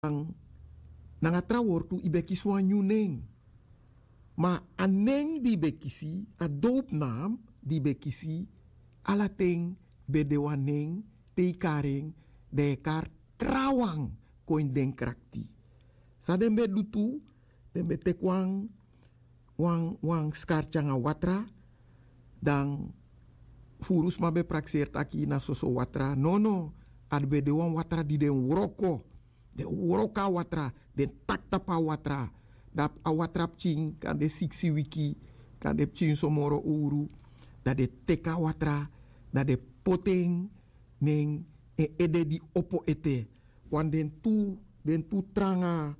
ang nangatrawor tu ibekiswa nyuneng. Ma aneng di bekisi, a doop naam di bekisi, alateng bedewaneng, teikareng, dekar trawang koin den krakti. Sa den be dutu, den be tekwang wang skarchanga watra, dan furus mabe prakser taki na soso watra, nono, ad bedewan watra di den woroko, de woroka watra, den taktapa watra, dap a watrap ching kan de siksi wiki, kan de ching somoro uru, dat de teka watra, dat de poteng neng ede di opo ete, wan den tu tranga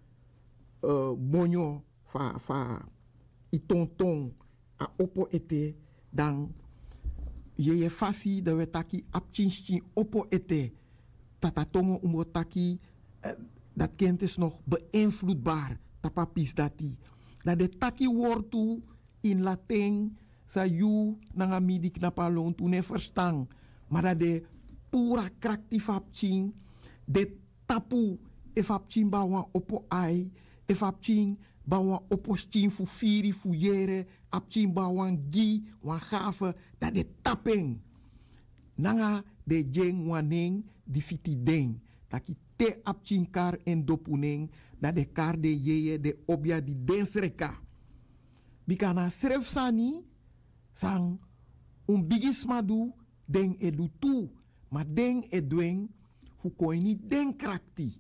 bonyo fa itong a opo ete, dan ye fasi da we taki ap chin opo ete, tatatongo umbo taki, dat kent is nog beïnvloedbaar. Tapapis dati. Dat de taki wortu in Latijn sa yu nanga midik na palong tu ne verstang. Maar dat de pura krakti fapching, de tapu e fapching bawa opo ai, e fapching bawa opo ching fu firi fu yere, apching bawa gi, wan gave, dat de tapeng. Nanga de jeng waneng di fiti deng. Taki te apching kar en dopuneng, dat de kar de yeye de obia di densreka. Bikana sref sani, sang bigis madu, den edu tu, ma den edweng, fu koini den krakti.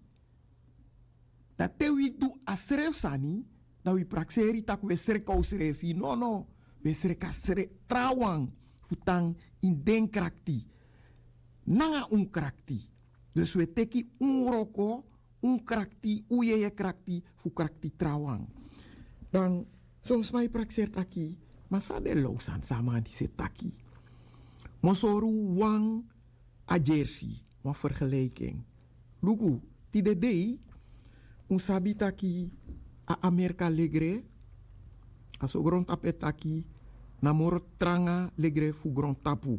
Dat te wi du a sref sani, dat wi prakseri tak we sreka o srefi, no, we sreka trawang, fu tang in den krakti. Nanga krakti. Dus we teki roko, krakti, uyeye krakti, fu krakti trawang. Dan, soms mij prakser taki, masa de lausan sama di se taki. Mosoru wang a jersey, een vergelijking. Lugu, ti de dei, sabi taki a Amerika legre, aso grond tapet taki, namoro tranga legre fu grond tapu.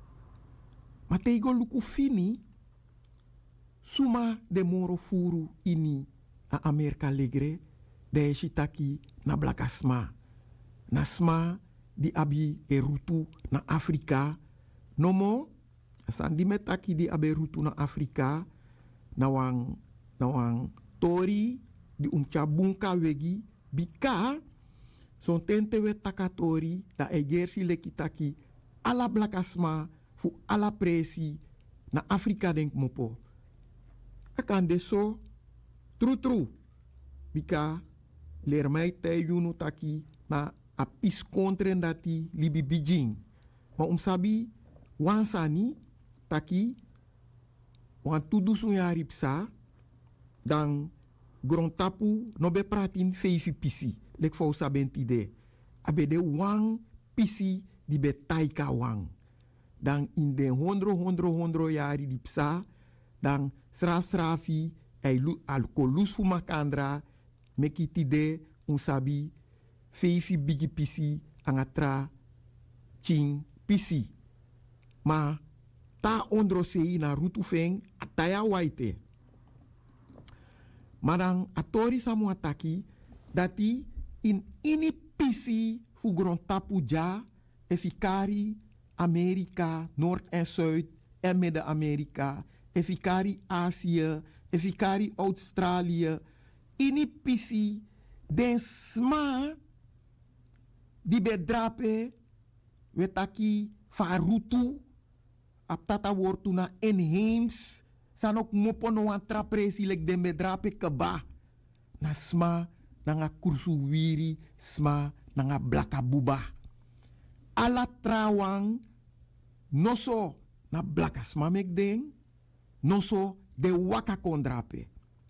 Mateigo luku fini, suma de moro furu ini a Amerika legre, de shitaki na blakasma. Nasma di abi e rutu na Afrika. Nomo, asan di metaki di abi rutu na Afrika, nawang tori di umchabunka wegi, bika, son tentewe takatori, da egersi lekitaki, ala blakasma, fu ala presi, na Afrika denk mopo. Akan de so, true. Bika, leer mij te yunu taki, na apis kontren dati libi bijing. Maar sabi, wansani, taki, wan tudusun ya ripsa, dan grontapu no be pratin feifi pisi. Lek fau sabenti de. Abede wang pisi di be taika wang. Dan in de hondro yari dipsa, dan srafi alkolus fu makandra mekitide sabi feifi bigi pisi angatra ching pisi. Ma ta ondro sei na rutu feng ataya waite. Madang atori samu ataki dati in ini pisi fu grontapu ja efikari Amerika, Noord en Zuid en Midden-Amerika, efikari Azië, efikari Australië, ini pisi den sma di bedrape wetaki farutu aptata wortu na enheims sanok mopono antra presi lek den bedrape keba na sma nanga kursu wiri sma nanga blakabuba ala trawang noso na blaka sma mek den noso de waka kondrape.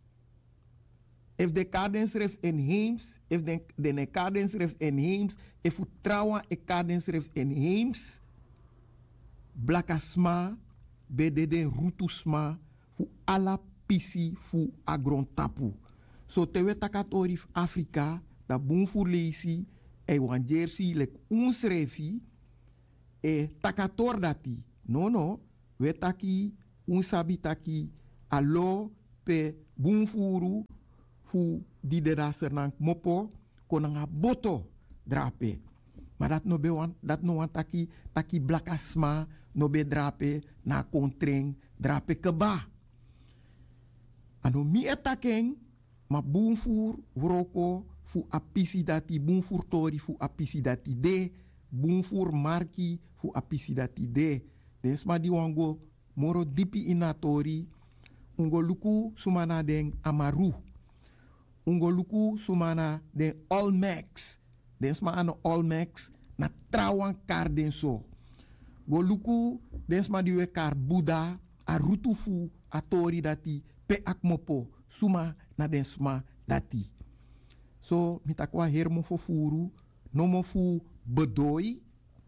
If de kadensref enheims, if de kadensref enheims, if u trawa e kadensref enheims, blakasma, bededen rutusma, fu ala pisi fu agrontapu. So tewe takatori Afrika, da bunfu leisi, e wanjersi lek unsrefi, e takator dati. No, we taki, unsabi taki, alo, pe bunfuru fu di de da sernang mopo konanga boto drape. Maar dat no wan taki blakasma no be drape na kontreng drape keba. Ano mi etakeng ma bunfur wroko fu apisi dati bunfur tori fu apisi dati de bunfur marki fu apisi dati de. Desma di wango moro dipi inatori ungo luku sumana den amaru. Ungo luku sumana den Olmex. Desma ano Olmex na trawan kar den so. Go luku desma diwe kar Buddha a rutufu a tori dati pe akmopo suma na den sma dati. So mitakwa hermo fo furu nomo fu bedoi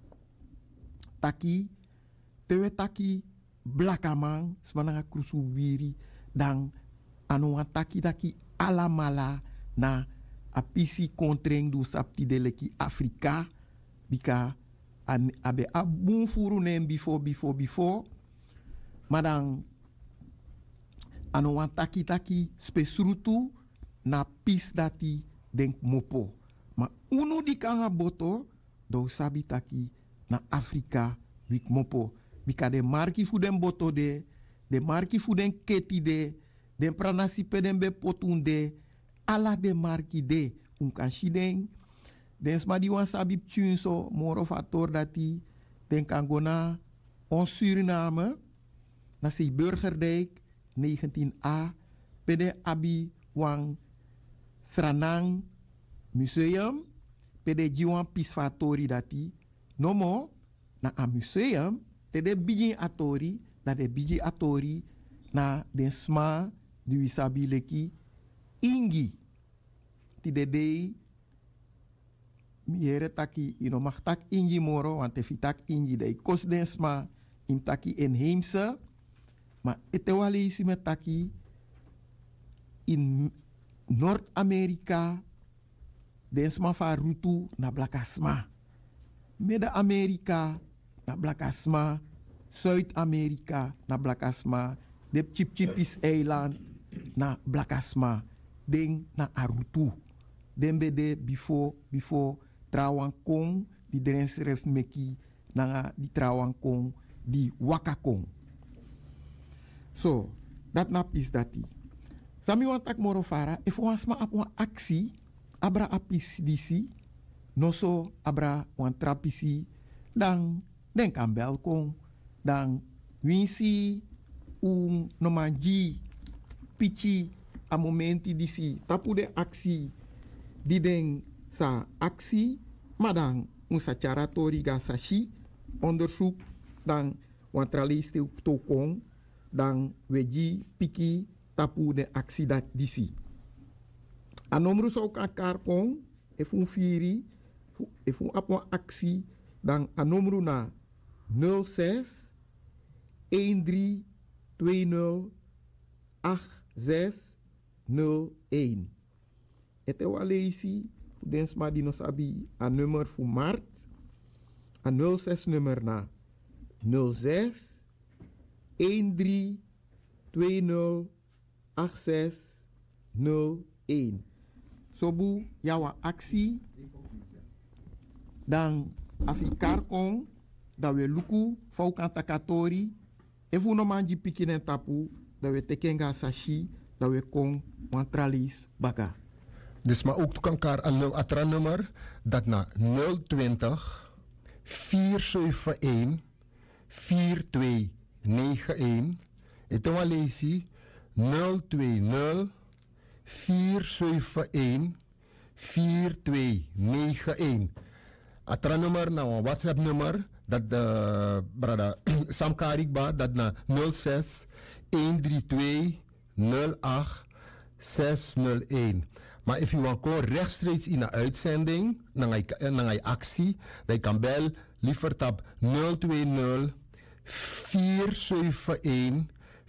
taki tewe taki blakamang smananga krusu wiri dan anu taki alamala na apisi kontreng du sapti deleki Afrika bika abe abun furu nem before madang anu taki spesrutu na pis dati denk mopo ma unu di kanga boto do sabi taki na Afrika wik mopo bika de marki fu den boto de marki fu den keti de den pranasi pe den be potunde ala de marki de un kanshiden den smadi wan sabi tjunso moro fator dati den kangona on Suriname na si Burgerdijk 19a pede abi wang Sranang Museum pede jiwan pisfatori dati nomo na a museum tede biji atori na de biji atori na den sma di wisabi leki ingi ti de dei miere taki ino mag tak ingi moro want te fitak ingi de kos den sma in taki inheemse ma etewale isi met taki in Noord-Amerika den sma fa rutu na blakasma Midden-Amerika na blakasma Zuid-Amerika na blakasma de chipchipis eiland na blakasma den na arutu den bede before trawan kong di drens ref meki na di trawan kong di wakakong so dat na pis dati sami wan tak moro fara if wansma ap wan aksi abra apis disi noso abra wan trapisi dan den kan belkong dan winsi no manji pichi a momenti disi tapu de aksi di den sa aksi madang unsa cara tori ga sashi onderzoek dan wantraliste tokong dan weji piki tapu de aksi dat disi a nomru so kakar kong efun firi efun apwa aksi dan a nomru na 06 13 20 8601. Ete wale isi, dens ma di nos abi a nummer fu Mart, a 06 nummer na 06 13 20 8601. Sobu yawa aksi, dan afikar kong, da we luku, fau takatori, efu no manji pikinen tapu, da we tekenga sashi, da we kong wantralis baga. Dus maar ook toekankaar een atra-nummer dat na 020 471 4291. Het is Malaysia 020 471 4291. Atra-nummer na een WhatsApp-nummer dat de brada Sam Karikba dat na 06 132 08 601. Maar als u gewoon rechtstreeks in de uitzending, naar je actie, dan kan bel liever tap 020 471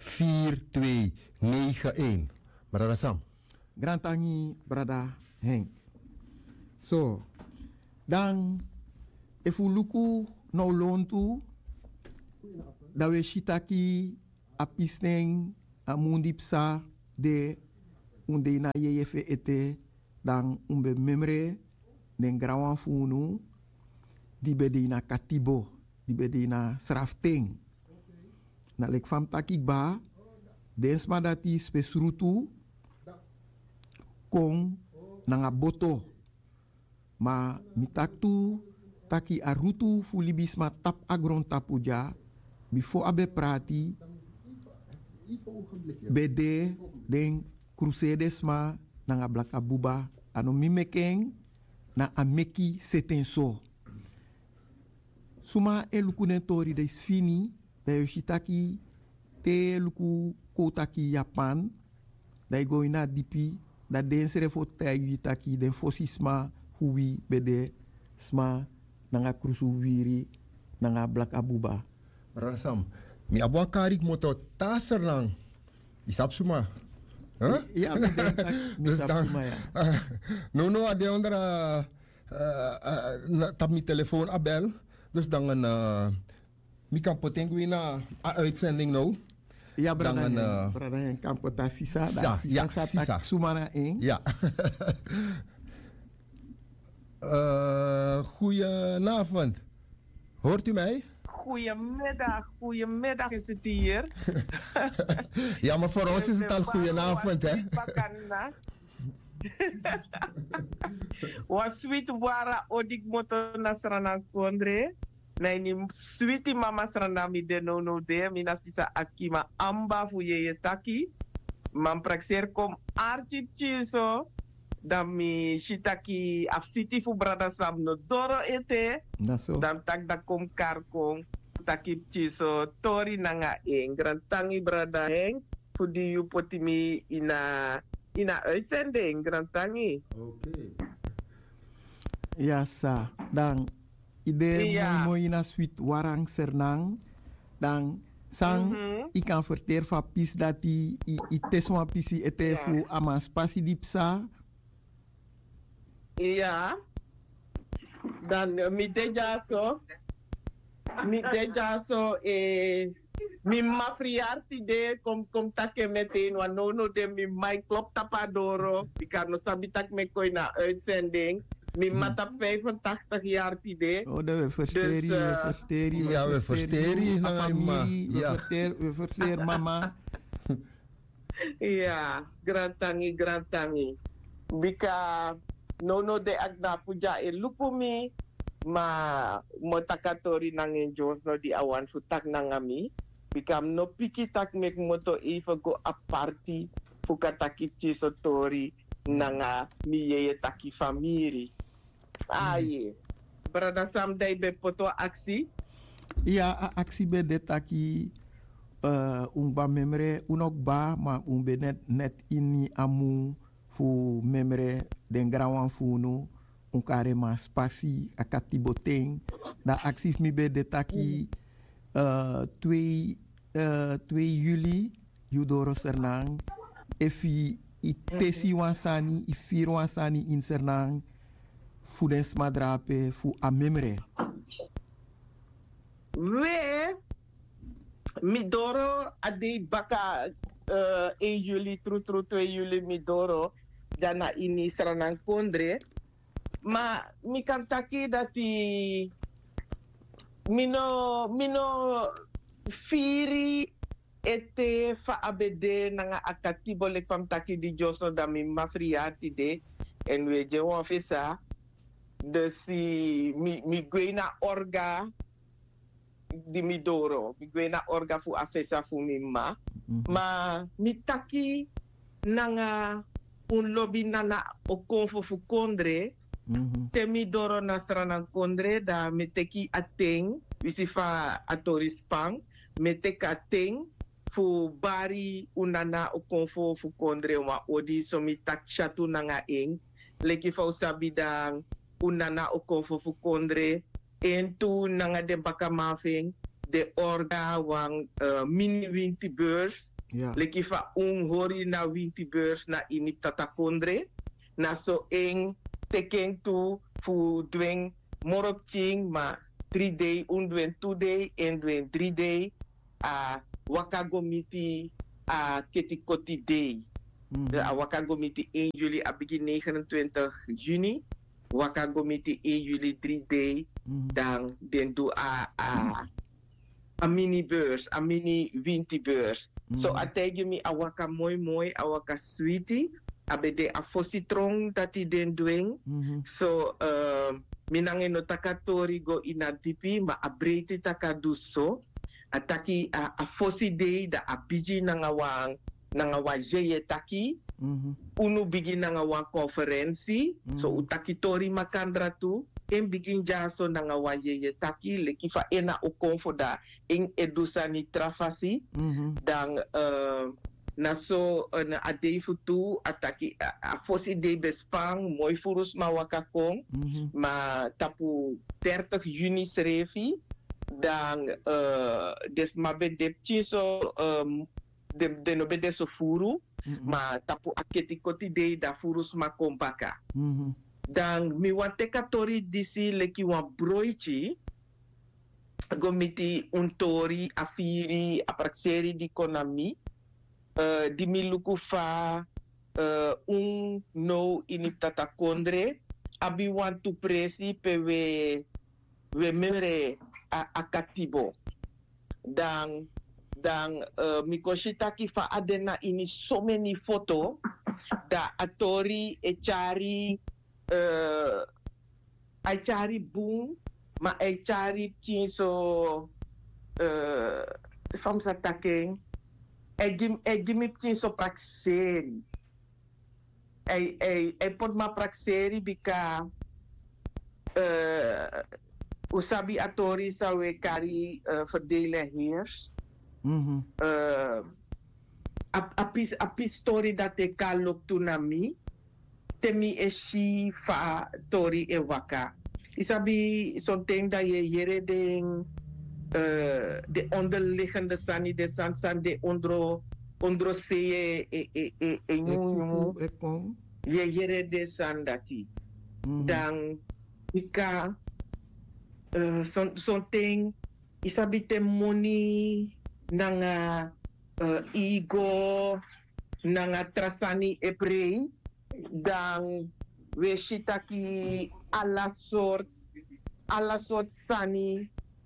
4291. Brada Sam. Grantangi brada Henk. So, dan if u luku no lontu, da we shitaki apisneng amundipsa de unde na yefe ete dan umbe memre den grawan funu di bede na katibo di bede na srafteng na lek fam takik ba den smadati spesrutu kong nanga boto ma mitaktu taki arutu fulibis ma tap agron tapuja before abe prati bede den crucedes ma nanga blaka buba ano mimekeng na ameki setenso suma eluku nentori de sfini da yoshitaki te eluku kotaki Japan da goina dipi da den serefo tagi taki den fosisma huwi bede sma nanga krusu wiri nanga blaka buba Rasam, mi abuang karik moto taser lang. Isap suma. Huh? Ja, Dus dan, no, ade onder tap mi telefoon abel. Dus dan mi kan potengui na uitzending nou. Ja, brada hen kan pota sisa da sisa sumana eng. Ja. Goedenavond. Hoort u mij? Goedemiddag is het hier. Ja, maar voor ons is het al goedenavond, hè? Was sweet wara odik moto nasrana kondre. Nee, ni sweetie mama srana mi de no de mina sisa akima amba fu ye taki. Man praxer kom archi chiso. Dan mi shitaki afsiti fu brada sam no doro ete. Dan tak da kom karkong. Takip chiso tori nanga eng. Grantangi brada heng. Fu di yu potimi ina uitzending. Grantangi. Oké. Ja, sa. Dan ide mooi na sweet warang sernang. Dan sang ik kan verteer van pis dat i teswa pisi ete fu ama spasi dipsa. Ja. Dan mi deja so mi mafriarti de kom take meteen wa no de mi mai klop tapadoro ikano sabitak me koi na uitzending mi mata 85 jaar de. Oh, we versteren. Ja, we versteren familie. We versteren mama. Ja, grantangi. Bika no de agna puja e lupumi ma motakatori nangin Jones no di awan futak nangami bikam no piki tak mek moto even go aparti fukataki chisotori nanga miyeye taki famiri aye brada sam dai be poto aksi ja aksi be de taki umba memre unok ba ma umbe net ini amu fu memre den grawan funu kare ma spasi akati boteng da actief mi be de taki 2 juli Judoro Sernang efi i tesi wansani i fir wansani in Sernang fu den smadrape fu amemre we midoro ade baka 1 juli tru 2 juli midoro jana ini Sernang kondre ma mi kan taki dati mino firi ete fa abede nanga akati bolek fam taki di josno da mi mafriati de en we je won fesa de si mi gwena orga di midoro mi gwena orga fu afesa fu mimma ma mi taki nanga un lobby nana o konfo fu kondre temi doro nasrana kondre da meteki ateng wisifa atoris pang meteka ateng fu bari unana o konfo fu kondre wa odi so mi tak chatu nanga eng leki fa usabidang unana o konfo fu kondre en tu nanga de baka mafing de orga wang mini winti beurs leki fa hori na winti beurs na ini tata kondre na so eng teken tu fu dweng morop ching ma 3 day dwen 2 day en dwen 3 day a wakagomiti a ketikoti day Waka gomiti 1 juli a begin 29 juni. Waka gomiti 1 juli 3 day. Dan den do a mini beurs, a mini winti beurs. So ategi mi a waka moi, a waka sweetie. Abede a fositrong tati den doing. So minange no takatori go ina dipi ma a breiti takaduso. Ataki a fosi day da a biji nanga wa jeye taki. Unu bigi nanga wa konferensi. So utaki tori makandra tu. En begin jaso nanga wa jeye taki. Leki fa ena o konfoda. En edusani trafasi. Dan na so na adei futu ataki a fosi day bespang. Mooi furus ma wakakong. Ma tapu 30 juni srefi. Dan desmabe depchi so de no bede so furu ma tapu aketi koti de da furus ma kompaka dan mi wanteka tori disi leki wan broichi gomiti untori afiri aprakseri di konami di mi luku fa no iniptata kondre abi want to presi pe we memre a katibo dan mikoshitaki fa adena ini so many foto da atori echari boom ma echari tinso famsa taking egimi tinso prakseri pot ma prakseri bika usabi atori sa we kari verdelen heers. A story dat ik kan loop to na mi. Temi eshi fa tori e waka. Isabi something dat je jere de onderliggende sani de san de ondro see nyumu. Je jere de san dati. Dan ika something isabi te money nanga ego nanga trasani eprei dan we shitaki alla sort sani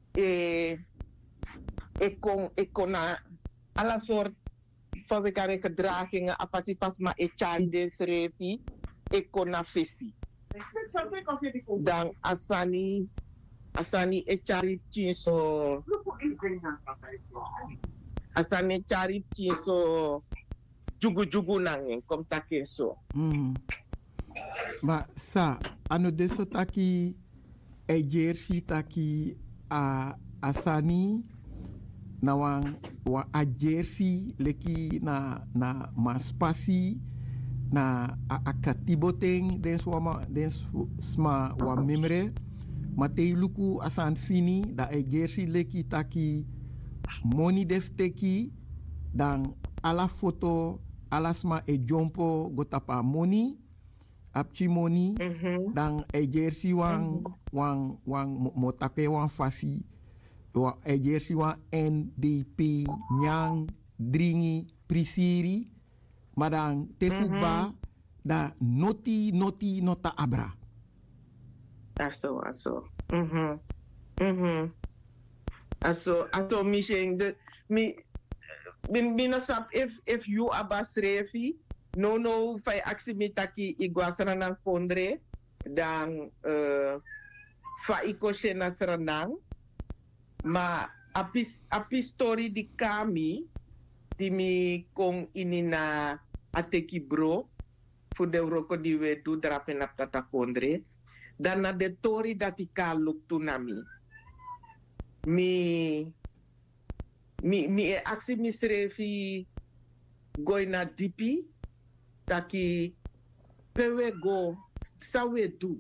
ekona alla sort van we gedragingen afasi fasma e chande srefi ekona fesi dan asani echari chinso asani echari chinso jugu nangen kom takeso ma sa ano deso taki e jersey taki a asani na wa a jersey leki na maspasi na a katiboteng den sma wa memre Matei luku asan fini da e jersey leki taki moni defteki dan ala foto alasma e jompo gotapa moni apchi moni dan e jersey wang motape wang fasi e jersey wang NDP nyang dringi prisiri madang tefuba da nota abra. Aso. Aso misheng de mi nasap if you abas refi no fai aksimi taki igwasana nang pondre dan fa iko shena serenang ma api story di kami di mi kong ini na ateki bro fu de roko di wedu drapen ap tata pondre dan na de tori dati kaluk tu nami. Mi e aksi misrefi goi na dipi taki pewe go sawe du.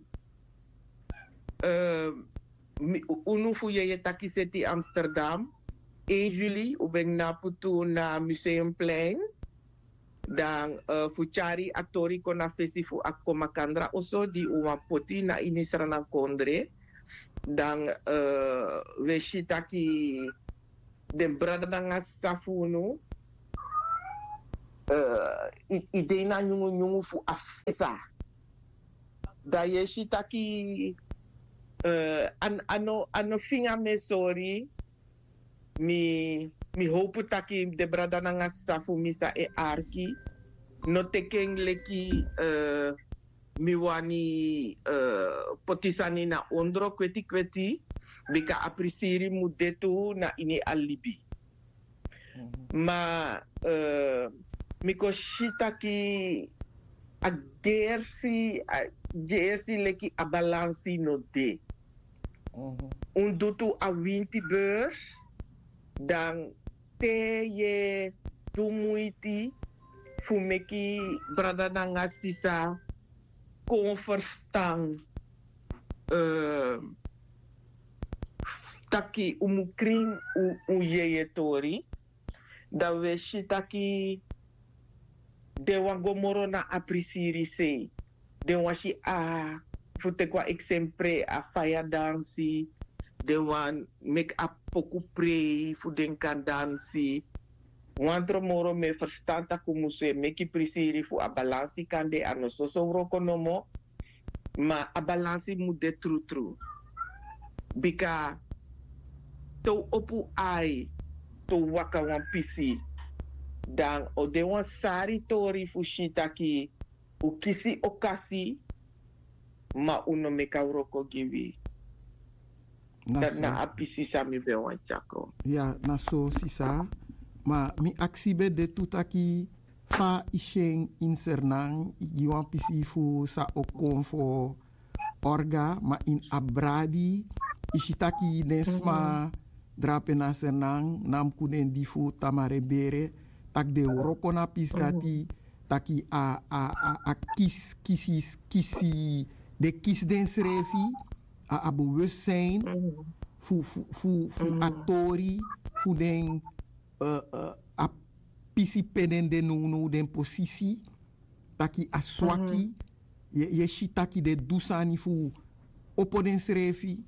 Unu fu ye taki seti Amsterdam 1 juli ubeng na putu na Museumplein. Dan fuchari atori kona fesi fu akko makandra oso di uma poti na ini sarana kondre dan we shitaki den brada nga safunu idee na nyungu fu afesa. Da je shitaki ano finga me sorry mi hope taki de brada nanga safu misa e arki no tekeng leki mi wani potisani na ondro kweti bika aprisiri mudetu na ini alibi. Ma miko shitaki a gersi leki a balansi no de. Undutu a winti beurs dan te ye dumuiti fumeki brada nanga sisa konverstang taki umukring u yeye tori da we shitaki de wangomoro na aprisiri se de washi a fute kwa exemple a faya dansi de wan make up poku pre fuden kan dansi wantro moro me verstanta kumuse meki prisiri fu a balansi kande ano soso rokonomo ma a balansi mu de tru bika to opu ai to waka wan pisi dan o de wan sari tori fu shitaki u kisi okasi ma uno me kauroko givi na apisi sami be wan chako ya na so sisa ma mi aksi be de tutaki fa isheng insernang igi wan pisi fu sa okon fo orga ma in abradi ishitaki nesma drape na senang nam kunen difu tamare bere tak de roko na pis dati taki a kisi de kis den srefi a bewustzijn fu atori fu den a pisi peden de no den posisi taki a swaki ye shitaki de dusani fu opo den srefi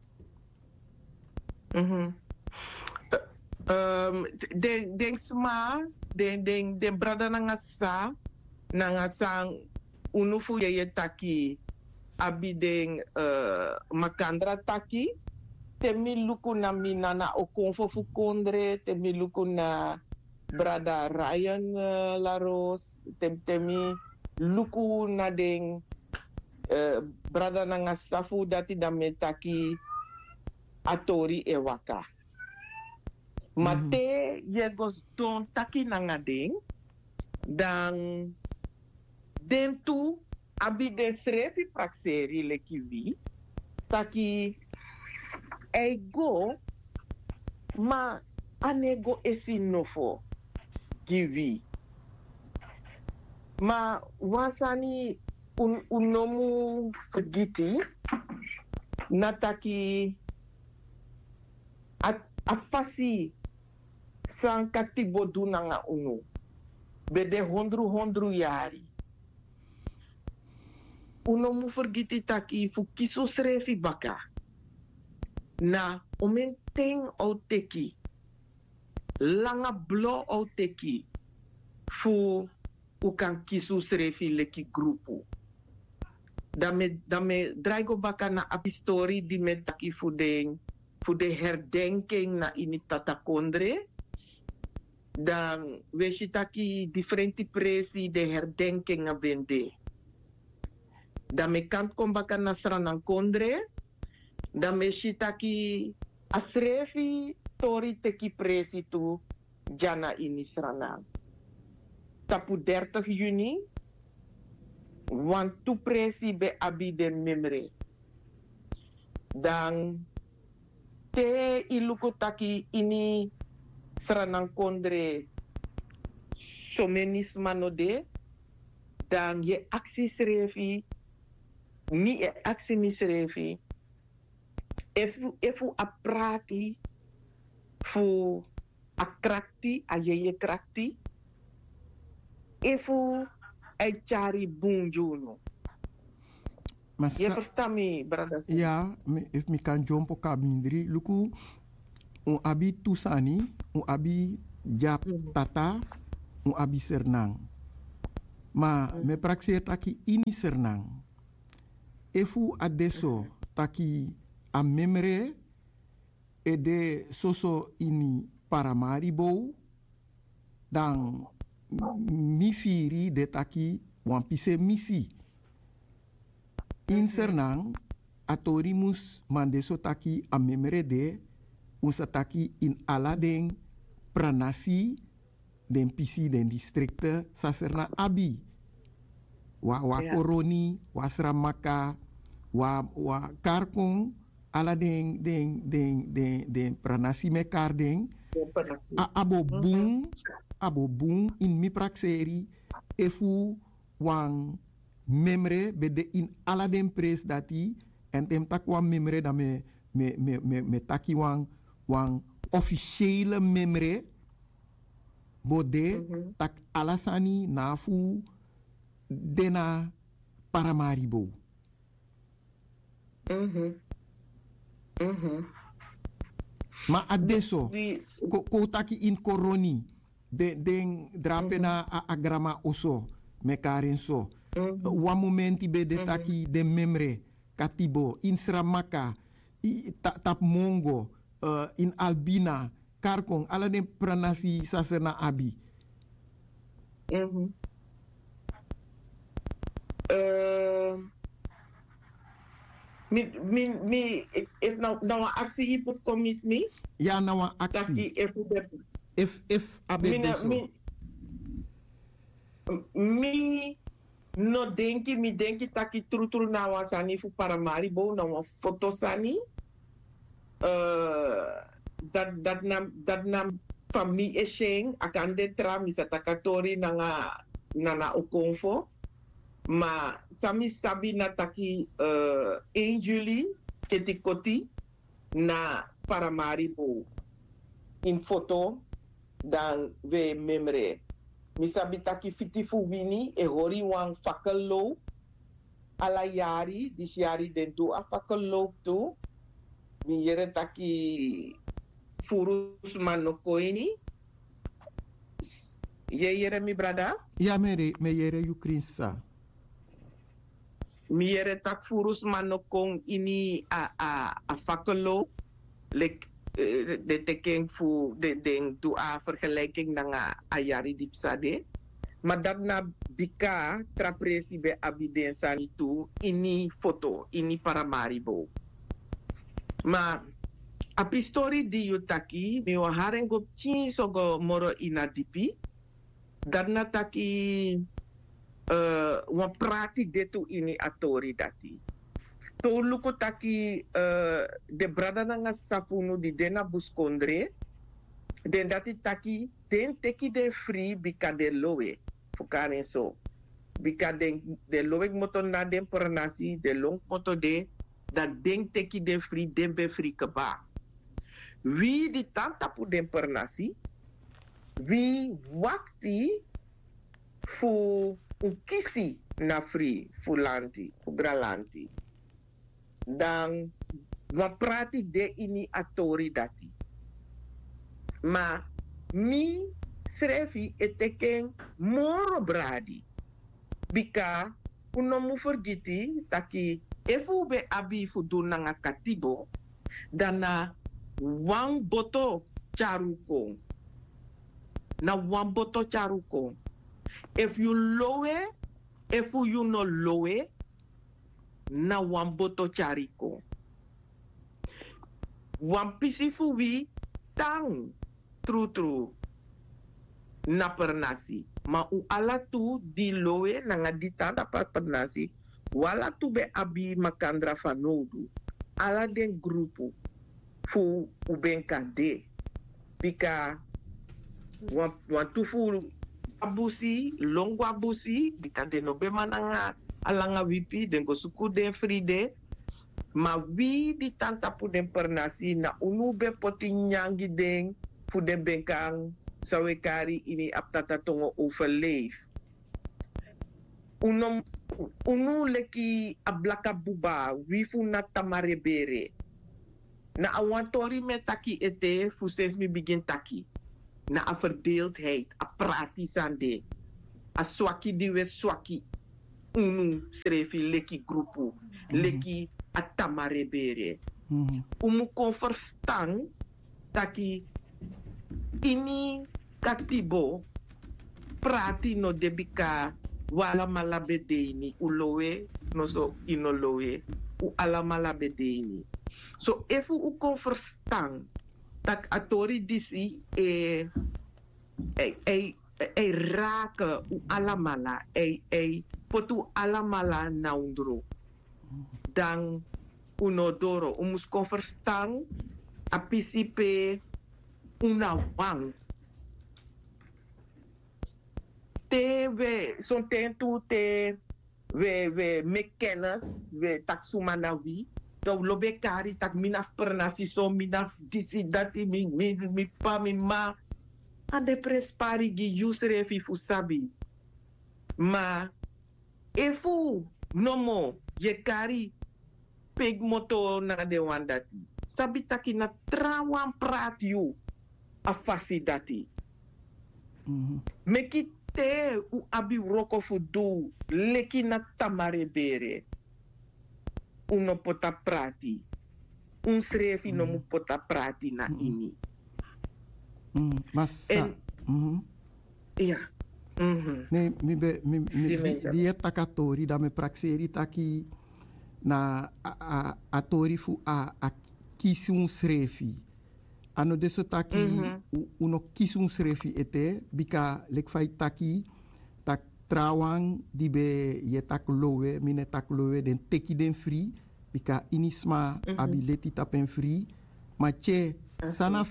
den sma den brada nanga sang unufu ye taki abi den makandra taki temi luku na minana okonfo fu kondre temi luku na brada Ryan Laros temi luku na den brada nanga safu dati dame taki atori e waka. Mate yegos don taki nanga ding dan den tu abi de srefi prakseri leki vi taki ego ma anego esi nofo givi ma wasani unomu vergiti nataki afasi san kati bodu nanga unu bede hondru yari uno mu vergiti taki fu kiso srefi baka na omenteng auteki langa blo auteki fu ukan kiso srefi leki grupu dame draigo baka na apistori di metaki fu de herdenking na ini tatakondre dan weshitaki differenti presi de herdenking a vende. Dan me kant kombaka na sranang kondre, dan me shitaki asrefi tori teki presi tu jana ini sranang. Tapu 30 Juni, want tu presi be abi den memre. Dan te iluko taki ini sranang kondre somenis manode dan ye aksi srefi ni e aksi misrefi efu aprati fu akrakti a yeye krakti efu e chari bunjuno. Je verstaat me, brada. Ja, if mi kan jompo kabindri, luku un abi tusani, un abi jap tata, un abi sernang. Ma me praxeer taki ini sernang. Efu adesso taki a memre e de soso ini Paramaribo dan mi firi de taki wan pise misi. In sernang atorimus mandeso taki a memre de usa taki in aladen pranasi den pisi den distrikte saserna abi. Wa koroni, wa sramaka, wa karkong ala den pranasi me karden abo boom in mi praxeri efu wang memre bede in ala den pres dati en tem tak wan memre da me taki wang officiële memre bode tak alasani nafu dena Paramaribo. Ma adesso ko taki in koroni den drapena a grama oso me karen so. Wa momenti be de taki de memre katibo in sramaka tap mongo in albina karkong ala den pranasi sasena abi. If nou actie je moet commit me. Ja, nou actie. If abe mi no denki taki trutru na wasani fu Paramaribo na wa foto sani. Dat nam fami esheng akan detra misatakatori na okonfo. Ma sami sabi na taki 1 juli ketikoti na Paramaribo in foto dan we memre. Mi sabi taki fitifu wini e hori wang fakalo ala yari dis yari dentu a fakalo tu mi yere taki furus manokoini. Ye yere mi brada? Ja me yere Ukrinsa. Mi yere tak furus manokong ini a fakelo lek de teken fu de ding tu a vergelijking nanga ayari dipsade. Maar dat na bika trapresi be abiden sanitu ini foto ini Paramaribo. Ma a pistori di yutaki mi wa harengo chin sogo moro inadipi. Dat na taki wan prati detu ini atori dati. To luko taki de brada nga safunu di dena buskondre. Den dati taki den teki de free bika de lowe. Fukaren so. Bika de lowe moto na den pernasi de long moto de dat den teki de free den be free keba. Wie di tanta pu den pernasi. Wie wakti fu ukisi na free fu lanti, fu gralanti. Dan waprati de ini atori dati. Ma mi srefi eteken moro bradi. Bika uno mu forgiti taki efu be abi fu dunanga katibo dana wang boto charukong. Na wang boto charukong. If you lowe, if you no lowe, na wamboto chariko. Wampisi wi tang true na pernasi. Ma u ala tu di lowe na nga ditanda pa pernasi. Wala tu be abi makandra fanodu. Ala den grupo fu ubenka de. Bika wantu fu abusi, longo abusi, bikante no be mananga alanga wipi, den go suku den fride, ma wi di tanta pu den pernasi na unu be poti nyangi den fu den benkang sawekari ini aptata tongo overleef. Unu leki ablaka buba, wifu na tamarebere. Na awantori me taki ete fu sens mi begin taki. na a verdeeldheid, a pratisande, a swaki die we swaki, unu srefi leki grupu, leki a tamarebere. Umu kon verstaan taki ini katibo prati no debika wala malabedeni ulowe no so inolowe u ala malabedeni. So if u kon verstaan tak atori disi raken u alamala potu alamala naundro dan unodoro umus kon verstaan a pisipe una wang te we son tentu te we mekenas we taksumanawi do lobe kari tak minaf pernasi so minaf disi dati mi pa mi ma ade prespari gi yusre fi fusabi ma efu nomo ye kari peg moto na de wandati sabi taki na trawan prat you a fasi dati meki te u abi roko fudu leki na tamare bere uno pota prati un srefi no mu pota prati na ini mas ja ne mi die takatori da me praxeri taki na atori fu a kisi un srefi ano deso taki uno kisi un srefi ete bika lek fai taki tak trawang di be ye tak lowe mine tak lowe den teki den free bika inisma abileti tapen free ma che sana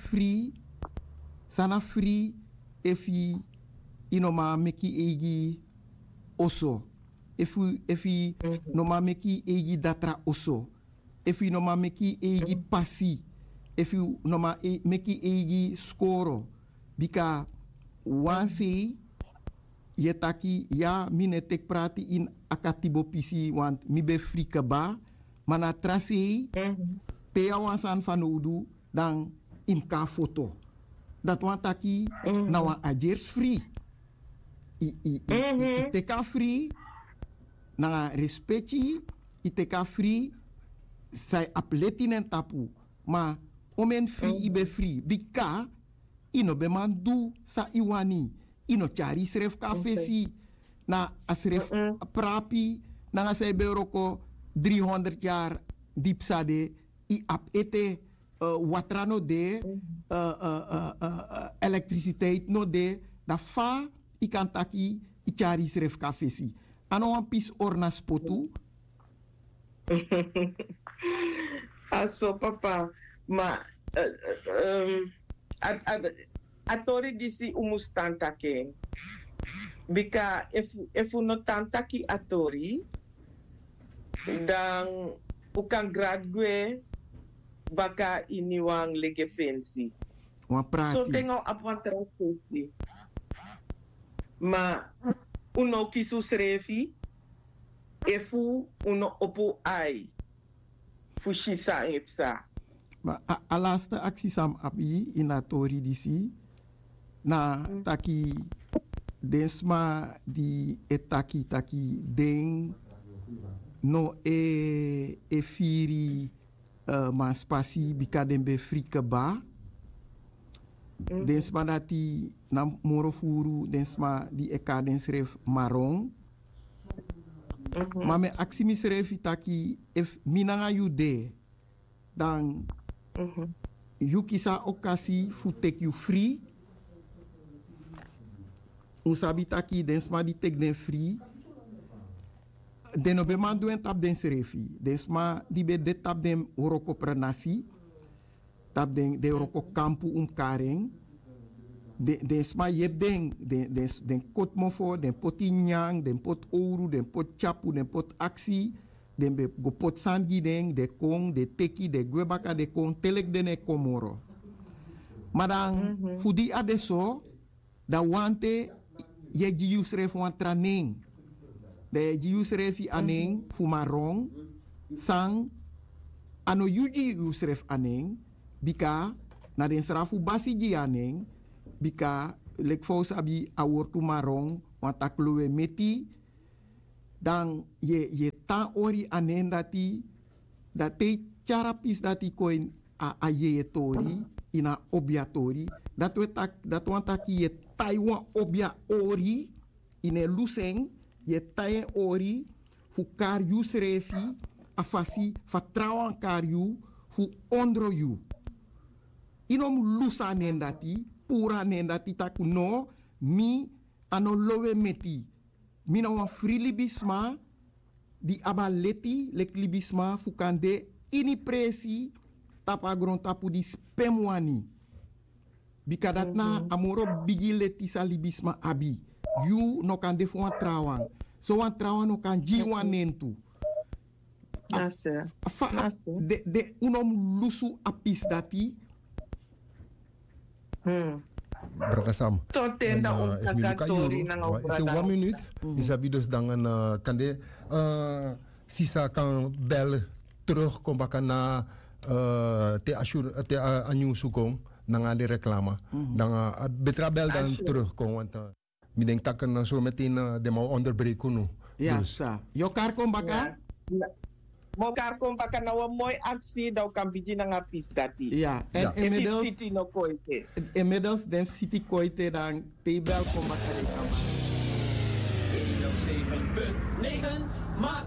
free efi inoma meki egi oso efi noma meki egi datra oso efi noma meki egi pasi efi noma meki egi skoro bika wansi ye taki ya mine tek prati in akatibo pisi want mi be frika ba mana trasi te awansan fanudu dan imka foto dat wan taki na wan ajers free teka free na respecti iteka free sai apletinen tapu ma omen free ibe free bika ino be mandu sa iwani ino chari sref kafesi na asref prapi na sai be roko 300 jaar dipsade i ap ete watrano de elektriciteit no de da fa i kan taki i chari sref kafesi ano wan pis ornas potu aso papa ma atori disi umustantake bika if no tantaki atori dan ukan gradgue baka iniwang legefensi wan prati so tengo apwan trafesi ma uno kisu srefi efu uno opo ai fushisa epsa ma alasta aksi sam api inatori disi na taki densma di etaki taki den no e firi ma spasi bika den be frika ba densma dati na morofuru densma di eka den sref marron ma me aksi mi srefi taki if minanga yude dan you kisa okasi fu tek you free un sabi taki densma di tek den free den no be mandu en tap den srefi densma di be de tap den oroko prenasi tap den de oroko kampu kareng densma yep den kot mofo den pot inyang den pot ouro den pot chapu den pot aksi den be go pot sangi den de kong de teki de gwebaka de kong telek dene komoro madang fudi adeso da wante ye jius ref wan traning de jius refi aneng fumarong sang ano yuji usref aneng bika na den srafu basi ji aneng bika lek fo sabi a wortu marong wan tak lowe meti dan ye ta ori anen dati te charapis dati koin a ye tori ina obia tori dat wan tak ye taiwan obia ori ine luseng ye taien ori fu karyu srefi afasi vertrouwen karyu fu ondro yu inom lusa nendati pura nendati taku no mi ano lowe meti mina wan frilibisma di abaleti lek libisma fu kande ini presi tapa gron tapu di spemwani bikadatna amoro bigi leti sa libisma abi yu no kande fu wan trawang so wan trawang no kan jiwan nentu de unom lusu apis dati Brada Sam. Totenda katori nang itu 1 minuut. Isabi dus dengan kande sisa kan bel terug kom bakan na te anyu sukong nang ade reklama. Dan betra bel dan terug kom want mi denk tak na so meteen de mau onderbreken nu. Ja, sa. Yo kar kom bakan? Mo kar kom bakan na mooi actie daw kan biji nang apis dati. Ja, en inmiddels city no koite. Inmiddels den city koite dan tebel kom bakan. 107.9 maak